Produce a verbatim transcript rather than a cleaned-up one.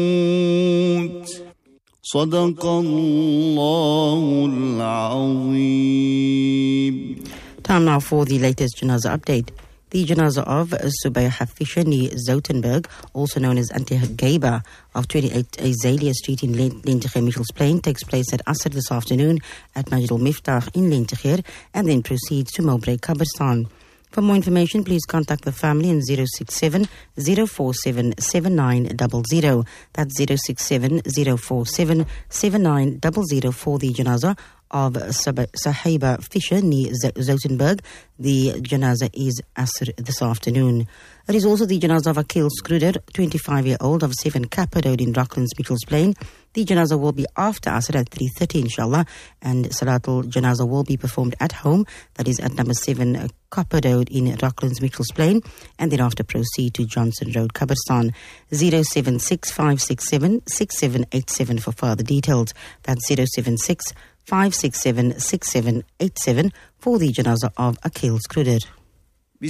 صدق الله العظيم. Time now for the latest Janaza update. The Janaza of Subaiha Fisher Zotenberg, also known as Auntie Geba, of twenty-eight Azalea Street in Lentegher, Mitchells Plain, takes place at Asr this afternoon at Masjid al-Miftah in Lentegher and then proceeds to Mowbray Qabristan. For more information, please contact the family on zero six seven, zero four seven, seven nine zero zero. That's zero six seven, zero four seven, seven nine zero zero for the Janaza of Sahiba Fisher near Zotenberg. The Janaza is Asr this afternoon. It is also the Janaza of Akil Skruder, twenty-five-year-old of seven Kappa Road in Rocklands, Mitchells Plain. The Janaza will be after Asr at three thirty, inshallah, and Salatul Janaza will be performed at home, that is at number seven Kappa Road in Rocklands, Mitchells Plain, and then after proceed to Johnson Road, Qabristan. zero seven six, five six seven, six seven eight seven for further details. That's zero seven six, five six seven, six seven eight seven for the Janaza of Akil Skruder.